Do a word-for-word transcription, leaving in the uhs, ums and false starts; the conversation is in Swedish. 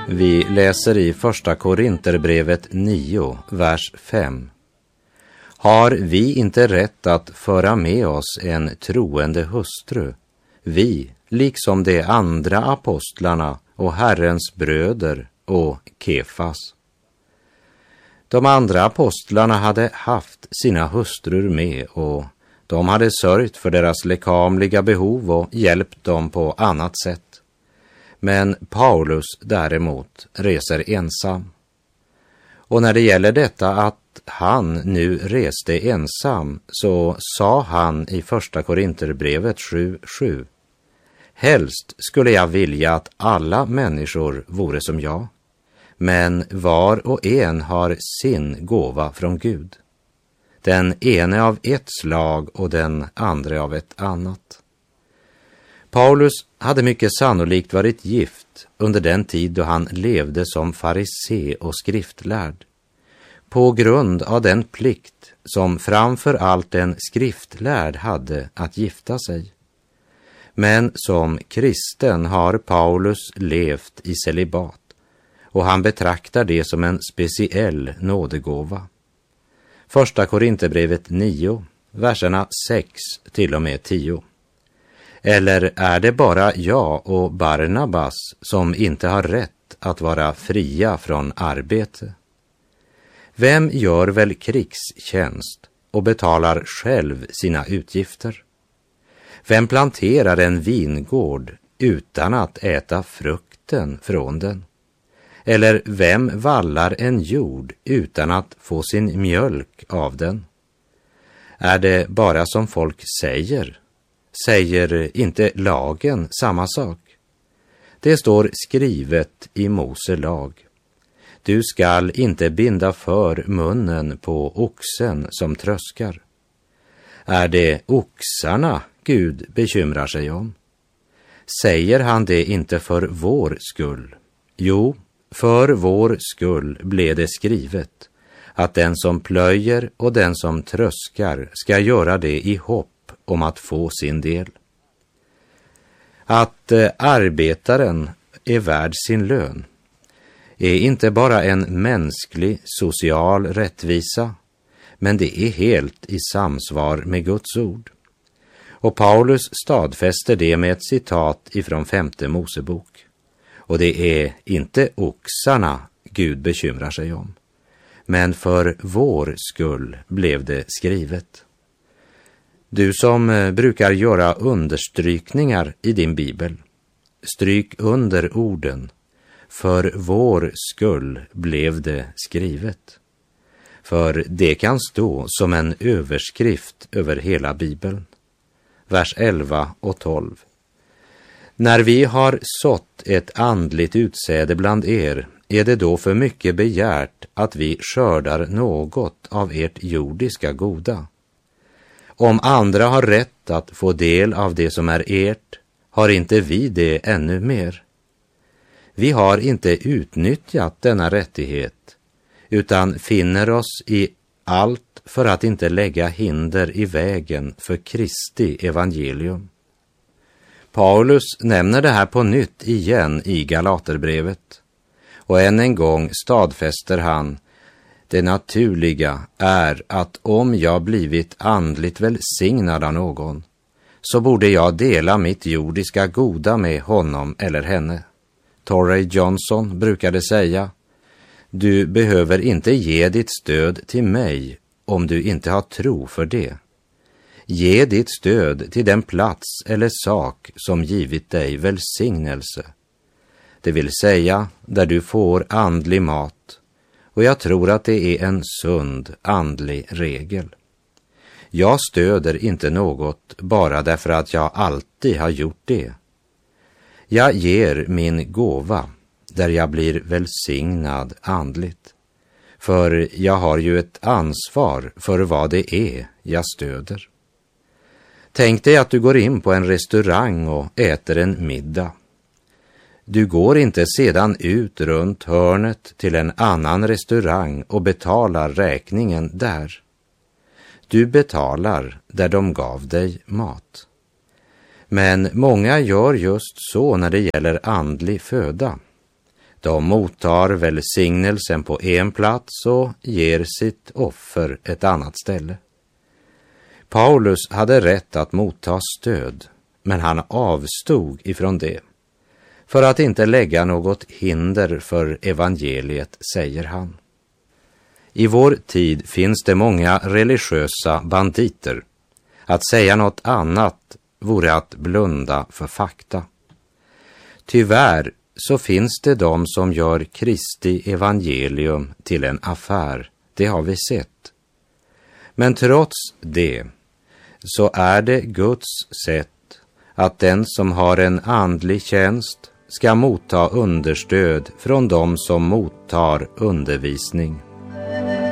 Vi läser i första Korinterbrevet nio, vers fem. Har vi inte rätt att föra med oss en troende hustru, vi, liksom de andra apostlarna och Herrens bröder och Kefas? De andra apostlarna hade haft sina hustrur med och de hade sörjt för deras lekamliga behov och hjälpt dem på annat sätt. Men Paulus däremot reser ensam. Och när det gäller detta att han nu reste ensam, så sa han i första Korinterbrevet sju sju: helst skulle jag vilja att alla människor vore som jag, men var och en har sin gåva från Gud. Den ene av ett slag och den andra av ett annat. Paulus hade mycket sannolikt varit gift under den tid då han levde som farisé och skriftlärd, på grund av den plikt som framför allt en skriftlärd hade att gifta sig. Men som kristen har Paulus levt i celibat, och han betraktar det som en speciell nådegåva. Första Korinterbrevet nio, verserna sex till och med tio. Eller är det bara jag och Barnabas som inte har rätt att vara fria från arbete? Vem gör väl krigstjänst och betalar själv sina utgifter? Vem planterar en vingård utan att äta frukten från den? Eller vem vallar en jord utan att få sin mjölk av den? Är det bara som folk säger? Säger inte lagen samma sak? Det står skrivet i Mose lag: du skall inte binda för munnen på oxen som tröskar. Är det oxarna Gud bekymrar sig om? Säger han det inte för vår skull? Jo, för vår skull blev det skrivet att den som plöjer och den som tröskar ska göra det i hopp om att få sin del. Att eh, arbetaren är värd sin lön är inte bara en mänsklig social rättvisa, men det är helt i samsvar med Guds ord. Och Paulus stadfäster det med ett citat ifrån femte Mosebok. Och det är inte oxarna Gud bekymrar sig om, men för vår skull blev det skrivet. Du som brukar göra understrykningar i din bibel, stryk under orden: för vår skull blev det skrivet. För det kan stå som en överskrift över hela bibeln. Vers elva och tolv. När vi har sått ett andligt utsäde bland er, är det då för mycket begärt att vi skördar något av ert jordiska goda? Om andra har rätt att få del av det som är ert, har inte vi det ännu mer? Vi har inte utnyttjat denna rättighet, utan finner oss i allt för att inte lägga hinder i vägen för Kristi evangelium. Paulus nämner det här på nytt igen i Galaterbrevet, och än en gång stadfäster han: det naturliga är att om jag blivit andligt välsignad av någon, så borde jag dela mitt jordiska goda med honom eller henne. Torrey Johnson brukade säga: du behöver inte ge ditt stöd till mig om du inte har tro för det. Ge ditt stöd till den plats eller sak som givit dig välsignelse, det vill säga där du får andlig mat, och jag tror att det är en sund andlig regel. Jag stöder inte något bara därför att jag alltid har gjort det. Jag ger min gåva där jag blir välsignad andligt, för jag har ju ett ansvar för vad det är jag stöder. Tänk dig att du går in på en restaurang och äter en middag. Du går inte sedan ut runt hörnet till en annan restaurang och betalar räkningen där. Du betalar där de gav dig mat. Men många gör just så när det gäller andlig föda. De mottar välsignelsen på en plats och ger sitt offer ett annat ställe. Paulus hade rätt att motta stöd, men han avstod ifrån det för att inte lägga något hinder för evangeliet, säger han. I vår tid finns det många religiösa banditer. Att säga något annat vore att blunda för fakta. Tyvärr så finns det de som gör Kristi evangelium till en affär. Det har vi sett. Men trots det så är det Guds sätt att den som har en andlig tjänst ska motta understöd från dem som mottar undervisning.